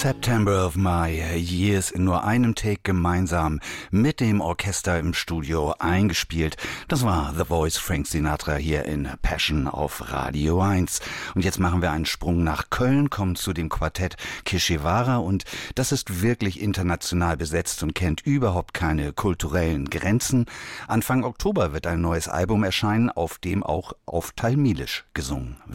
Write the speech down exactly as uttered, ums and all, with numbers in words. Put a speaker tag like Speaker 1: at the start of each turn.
Speaker 1: September of My Years in nur einem Take gemeinsam mit dem Orchester im Studio eingespielt. Das war The Voice, Frank Sinatra hier in Passion auf Radio eins. Und jetzt machen wir einen Sprung nach Köln, kommen zu dem Quartett Kishivara und das ist wirklich international besetzt und kennt überhaupt keine kulturellen Grenzen. Anfang Oktober wird ein neues Album erscheinen, auf dem auch auf Tamilisch gesungen